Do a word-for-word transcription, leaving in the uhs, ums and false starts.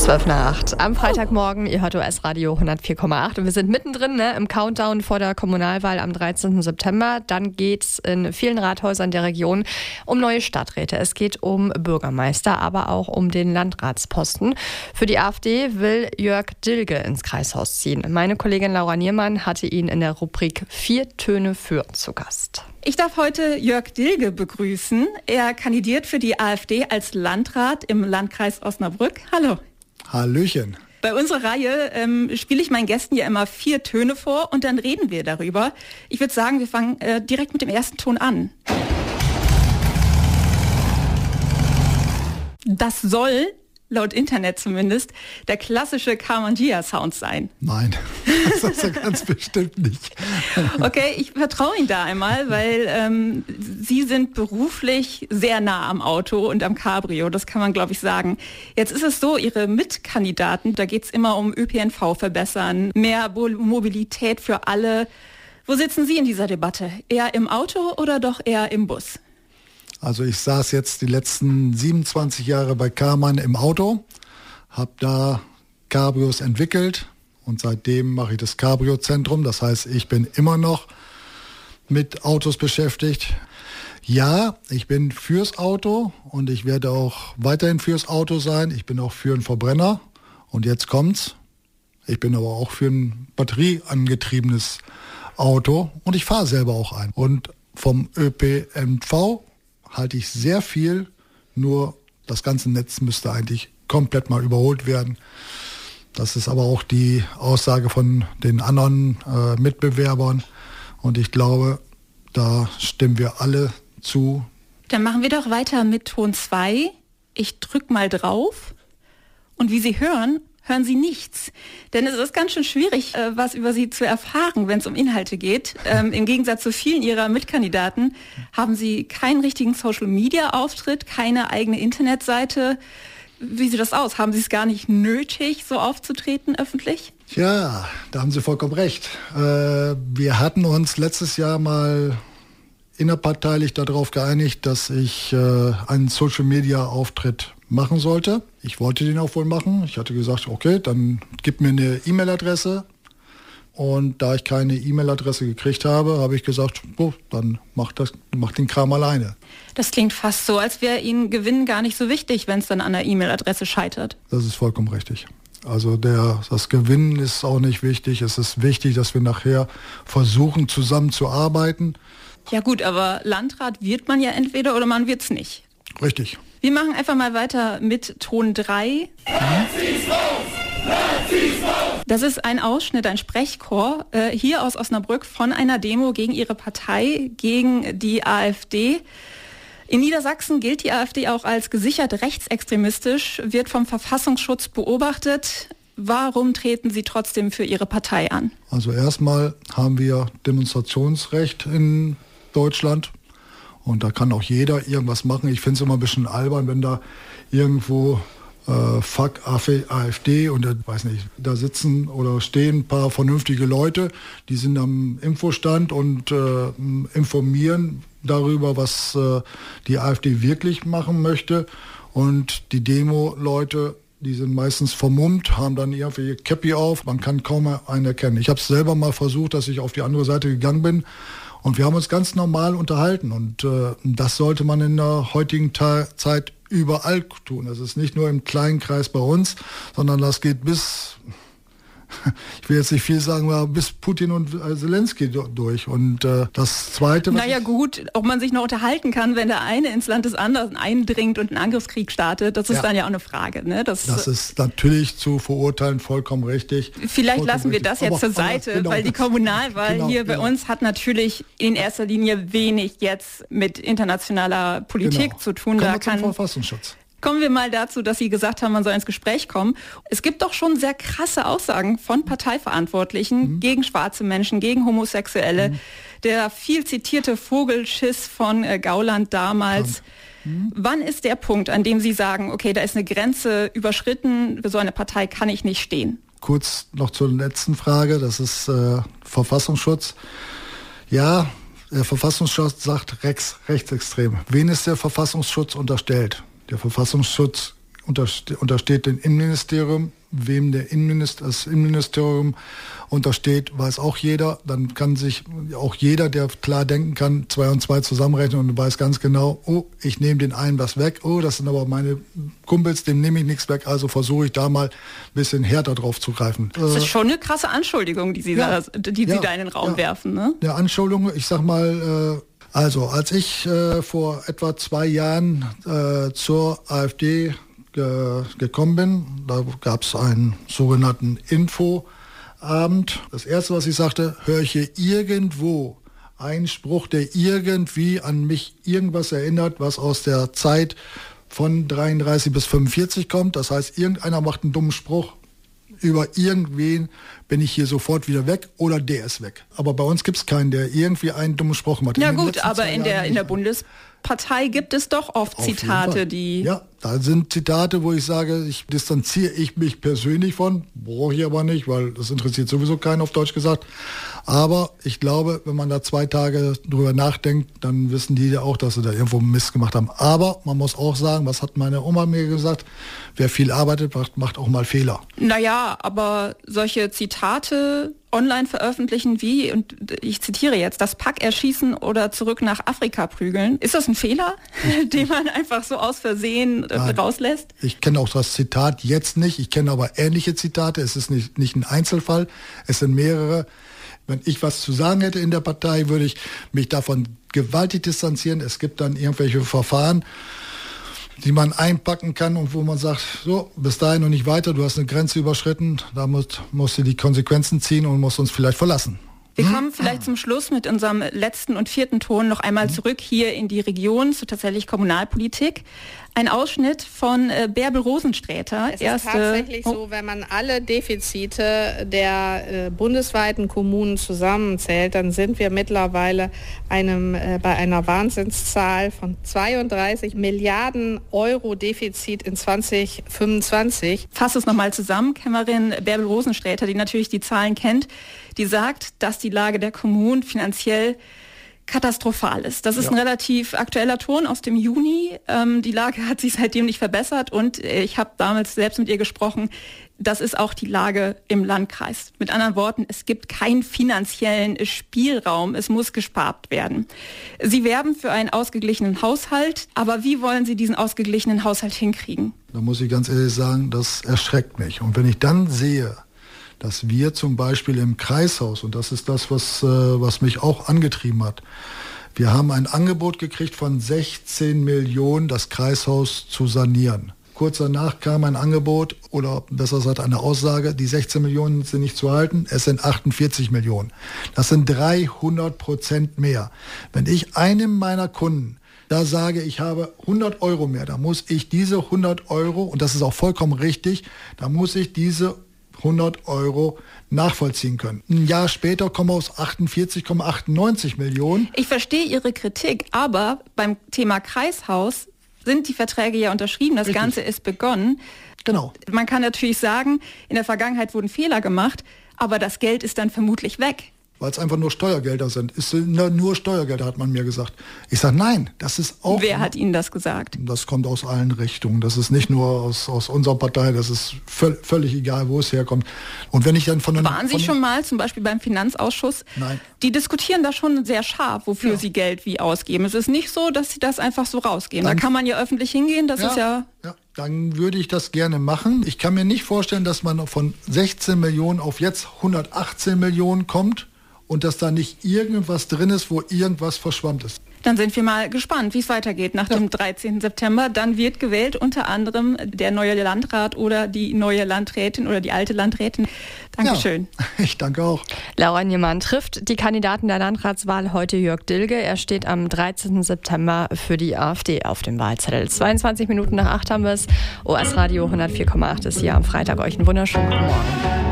zwölf nach acht am Freitagmorgen, ihr hört O S-Radio hundertvier Komma acht und wir sind mittendrin ne, im Countdown vor der Kommunalwahl am dreizehnten September. Dann geht es in vielen Rathäusern der Region um neue Stadträte. Es geht um Bürgermeister, aber auch um den Landratsposten. Für die AfD will Jörg Dilge ins Kreishaus ziehen. Meine Kollegin Laura Niermann hatte ihn in der Rubrik Vier Töne für zu Gast. Ich darf heute Jörg Dilge begrüßen. Er kandidiert für die AfD als Landrat im Landkreis Osnabrück. Hallo. Hallöchen. Bei unserer Reihe ähm, spiele ich meinen Gästen ja immer vier Töne vor und dann reden wir darüber. Ich würde sagen, wir fangen äh, direkt mit dem ersten Ton an. Das soll, laut Internet zumindest, der klassische Kamangia-Sound sein. Nein, das ist ja ganz bestimmt nicht. Okay, ich vertraue Ihnen da einmal, weil ähm, Sie sind beruflich sehr nah am Auto und am Cabrio, das kann man glaube ich sagen. Jetzt ist es so, Ihre Mitkandidaten, da geht es immer um Ö P N V verbessern, mehr Mobilität für alle. Wo sitzen Sie in dieser Debatte? Eher im Auto oder doch eher im Bus? Also ich saß jetzt die letzten siebenundzwanzig Jahre bei Karmann im Auto, habe da Cabrios entwickelt und seitdem mache ich das Cabrio-Zentrum. Das heißt, ich bin immer noch mit Autos beschäftigt. Ja, ich bin fürs Auto und ich werde auch weiterhin fürs Auto sein. Ich bin auch für einen Verbrenner und jetzt kommt's. Ich bin aber auch für ein batterieangetriebenes Auto und ich fahre selber auch ein. Und vom Ö P N V halte ich sehr viel, nur das ganze Netz müsste eigentlich komplett mal überholt werden. Das ist aber auch die Aussage von den anderen äh, Mitbewerbern und ich glaube, da stimmen wir alle zu. Dann machen wir doch weiter mit Ton zwei. Ich drück mal drauf und wie Sie hören, hören Sie nichts. Denn es ist ganz schön schwierig, äh, was über Sie zu erfahren, wenn es um Inhalte geht. Ähm, im Gegensatz zu vielen Ihrer Mitkandidaten haben Sie keinen richtigen Social-Media-Auftritt, keine eigene Internetseite. Wie sieht das aus? Haben Sie es gar nicht nötig, so aufzutreten öffentlich? Ja, da haben Sie vollkommen recht. Äh, wir hatten uns letztes Jahr mal innerparteilich darauf geeinigt, dass ich äh, einen Social-Media-Auftritt machen sollte. Ich wollte den auch wohl machen. Ich hatte gesagt, okay, dann gib mir eine E-Mail-Adresse. Und da ich keine E-Mail-Adresse gekriegt habe, habe ich gesagt, oh, dann mach, das, mach den Kram alleine. Das klingt fast so, als wäre Ihnen Gewinn gar nicht so wichtig, wenn es dann an der E-Mail-Adresse scheitert. Das ist vollkommen richtig. Also der, das Gewinnen ist auch nicht wichtig. Es ist wichtig, dass wir nachher versuchen, zusammenzuarbeiten. Ja gut, aber Landrat wird man ja entweder oder man wird es nicht. Richtig. Wir machen einfach mal weiter mit Ton drei. Nazis raus! Nazis raus! Das ist ein Ausschnitt, ein Sprechchor äh, hier aus Osnabrück von einer Demo gegen ihre Partei, gegen die AfD. In Niedersachsen gilt die AfD auch als gesichert rechtsextremistisch, wird vom Verfassungsschutz beobachtet. Warum treten Sie trotzdem für Ihre Partei an? Also erstmal haben wir Demonstrationsrecht in Deutschland. Und da kann auch jeder irgendwas machen. Ich finde es immer ein bisschen albern, wenn da irgendwo äh, Fuck AfD und äh, weiß nicht, da sitzen oder stehen ein paar vernünftige Leute, die sind am Infostand und äh, informieren darüber, was äh, die AfD wirklich machen möchte. Und die Demo-Leute, die sind meistens vermummt, haben dann irgendwie Käppi auf, man kann kaum einen erkennen. Ich habe es selber mal versucht, dass ich auf die andere Seite gegangen bin. Und wir haben uns ganz normal unterhalten und äh, das sollte man in der heutigen Ta- Zeit überall tun. Das ist nicht nur im kleinen Kreis bei uns, sondern das geht bis, ich will jetzt nicht viel sagen, aber bis Putin und äh, Zelensky do- durch. Und äh, das Zweite... Naja gut, ob man sich noch unterhalten kann, wenn der eine ins Land des anderen eindringt und einen Angriffskrieg startet, das ist ja dann ja auch eine Frage. Ne? Das, das ist natürlich zu verurteilen, vollkommen richtig. Vielleicht vollkommen lassen wir richtig. das jetzt aber, zur Seite, genau, weil die Kommunalwahl genau, hier bei genau. uns hat natürlich in erster Linie wenig jetzt mit internationaler Politik genau. zu tun. Kommen Da wir zum kann Verfassungsschutz. Kommen wir mal dazu, dass Sie gesagt haben, man soll ins Gespräch kommen. Es gibt doch schon sehr krasse Aussagen von Parteiverantwortlichen mhm. gegen schwarze Menschen, gegen Homosexuelle. Mhm. Der viel zitierte Vogelschiss von äh, Gauland damals. Mhm. Wann ist der Punkt, an dem Sie sagen, okay, da ist eine Grenze überschritten, für so eine Partei kann ich nicht stehen? Kurz noch zur letzten Frage, das ist äh, Verfassungsschutz. Ja, der Verfassungsschutz sagt Rex, rechtsextrem. Wen ist der Verfassungsschutz unterstellt? Der Verfassungsschutz unterste- untersteht dem Innenministerium. Wem der Innenminister, das Innenministerium untersteht, weiß auch jeder. Dann kann sich auch jeder, der klar denken kann, zwei und zwei zusammenrechnen und weiß ganz genau, oh, ich nehme den einen was weg, oh, das sind aber meine Kumpels, dem nehme ich nichts weg, also versuche ich da mal ein bisschen härter drauf zu greifen. Das ist schon eine krasse Anschuldigung, die Sie, ja, da, die Sie ja, da in den Raum ja. werfen. Ne? Ja, Anschuldigung, ich sag mal, äh, also als ich äh, vor etwa zwei Jahren äh, zur AfD ge- gekommen bin, da gab es einen sogenannten Infoabend. Das erste, was ich sagte, höre ich hier irgendwo einen Spruch, der irgendwie an mich irgendwas erinnert, was aus der Zeit von dreiunddreißig bis fünfundvierzig kommt. Das heißt, irgendeiner macht einen dummen Spruch über irgendwen, bin ich hier sofort wieder weg oder der ist weg. Aber bei uns gibt es keinen, der irgendwie einen dummen Spruch macht. Ja gut, aber in der, in der Bundespartei gibt es doch oft Auf Zitate, die... Ja, da sind Zitate, wo ich sage, ich distanziere ich mich persönlich von, brauche ich aber nicht, weil das interessiert sowieso keinen, auf Deutsch gesagt. Aber ich glaube, wenn man da zwei Tage drüber nachdenkt, dann wissen die ja auch, dass sie da irgendwo Mist gemacht haben. Aber man muss auch sagen, was hat meine Oma mir gesagt, wer viel arbeitet, macht, macht auch mal Fehler. Naja, aber solche Zitate online veröffentlichen wie, und ich zitiere jetzt, das Pack erschießen oder zurück nach Afrika prügeln. Ist das ein Fehler, den man einfach so aus Versehen äh, rauslässt? Ich kenne auch das Zitat jetzt nicht, ich kenne aber ähnliche Zitate. Es ist nicht, nicht ein Einzelfall, es sind mehrere. Wenn ich was zu sagen hätte in der Partei, würde ich mich davon gewaltig distanzieren. Es gibt dann irgendwelche Verfahren, die man einpacken kann und wo man sagt, so, bis dahin und nicht weiter, du hast eine Grenze überschritten, da musst, musst du die Konsequenzen ziehen und musst uns vielleicht verlassen. Wir kommen vielleicht zum Schluss mit unserem letzten und vierten Ton noch einmal zurück hier in die Region, zu tatsächlich Kommunalpolitik. Ein Ausschnitt von äh, Bärbel Rosensträter. Es Erste, ist tatsächlich oh. so, wenn man alle Defizite der äh, bundesweiten Kommunen zusammenzählt, dann sind wir mittlerweile einem, äh, bei einer Wahnsinnszahl von zweiunddreißig Milliarden Euro Defizit in zwanzig fünfundzwanzig. Fass es nochmal zusammen. Kämmerin Bärbel Rosensträter, die natürlich die Zahlen kennt, die sagt, dass die Lage der Kommunen finanziell katastrophal ist. Das ist ja ein relativ aktueller Ton aus dem Juni. Ähm, die Lage hat sich seitdem nicht verbessert und äh, ich habe damals selbst mit ihr gesprochen. Das ist auch die Lage im Landkreis. Mit anderen Worten, es gibt keinen finanziellen Spielraum. Es muss gespart werden. Sie werben für einen ausgeglichenen Haushalt, aber wie wollen Sie diesen ausgeglichenen Haushalt hinkriegen? Da muss ich ganz ehrlich sagen, das erschreckt mich. Und wenn ich dann sehe, dass wir zum Beispiel im Kreishaus, und das ist das, was, äh, was mich auch angetrieben hat, wir haben ein Angebot gekriegt von sechzehn Millionen, das Kreishaus zu sanieren. Kurz danach kam ein Angebot, oder besser gesagt eine Aussage, die sechzehn Millionen sind nicht zu halten, es sind achtundvierzig Millionen. Das sind dreihundert Prozent mehr. Wenn ich einem meiner Kunden da sage, ich habe hundert Euro mehr, da muss ich diese hundert Euro, und das ist auch vollkommen richtig, da muss ich diese hundert Euro nachvollziehen können. Ein Jahr später kommen wir aus achtundvierzig Komma achtundneunzig Millionen. Ich verstehe Ihre Kritik, aber beim Thema Kreishaus sind die Verträge ja unterschrieben, das Richtig. Ganze ist begonnen. Genau. Man kann natürlich sagen, in der Vergangenheit wurden Fehler gemacht, aber das Geld ist dann vermutlich weg. Weil es einfach nur Steuergelder sind. Es sind nur Steuergelder, hat man mir gesagt. Ich sage, nein, das ist auch... Wer hat Ihnen das gesagt? Das kommt aus allen Richtungen. Das ist nicht nur aus, aus unserer Partei, das ist völ, völlig egal, wo es herkommt. Und wenn ich dann von... Waren Sie von schon mal zum Beispiel beim Finanzausschuss? Nein. Die diskutieren da schon sehr scharf, wofür Ja. sie Geld wie ausgeben. Es ist nicht so, dass sie das einfach so rausgeben. Dann, da kann man ja öffentlich hingehen, das ja, ist ja... ja, dann würde ich das gerne machen. Ich kann mir nicht vorstellen, dass man von sechzehn Millionen auf jetzt hundertachtzehn Millionen kommt und dass da nicht irgendwas drin ist, wo irgendwas verschwammt ist. Dann sind wir mal gespannt, wie es weitergeht nach Ja. dem dreizehnten September. Dann wird gewählt unter anderem der neue Landrat oder die neue Landrätin oder die alte Landrätin. Dankeschön. Ja, ich danke auch. Laura Niemann trifft die Kandidaten der Landratswahl heute Jörg Dilge. Er steht am dreizehnten September für die AfD auf dem Wahlzettel. zweiundzwanzig Minuten nach acht haben wir es. O S Radio hundertvier Komma acht ist hier am Freitag. Euch einen wunderschönen guten Morgen.